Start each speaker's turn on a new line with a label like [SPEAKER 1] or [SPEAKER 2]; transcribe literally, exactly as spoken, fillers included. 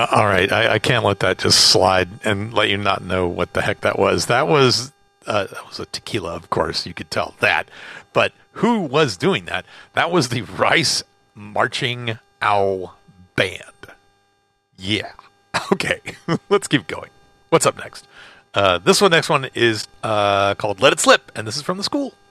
[SPEAKER 1] All right, I, I can't let that just slide and let you not know what the heck that was. That was uh, that was a tequila, of course. You could tell that. But who was doing that? That was the Rice Marching Owl Band. Yeah. Okay, let's keep going. What's up next? Uh, this one, next one is uh, called "Let It Slip," and this is from the school.